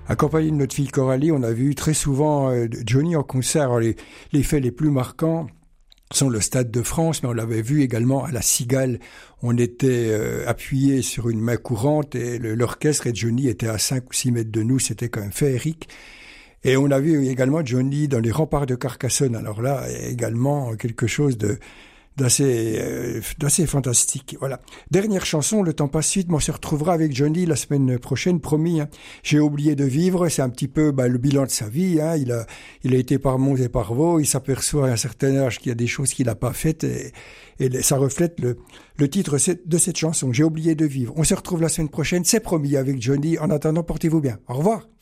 accompagné de notre fille Coralie, on a vu très souvent Johnny en concert. Alors, les faits les plus marquants sont le Stade de France, mais on l'avait vu également à la Cigale. On était appuyé sur une main courante et l'orchestre et Johnny était à 5 ou 6 mètres de nous. C'était quand même féerique. Et on a vu également Johnny dans les remparts de Carcassonne. Alors là, également quelque chose d'assez fantastique. Voilà. Dernière chanson, le temps passe vite, mais on se retrouvera avec Johnny la semaine prochaine, promis. Hein. J'ai oublié de vivre, c'est un petit peu le bilan de sa vie. Hein. Il a été par monts et par vaux, il s'aperçoit à un certain âge qu'il y a des choses qu'il n'a pas faites et ça reflète le titre de cette chanson. J'ai oublié de vivre. On se retrouve la semaine prochaine, c'est promis avec Johnny. En attendant, portez-vous bien. Au revoir.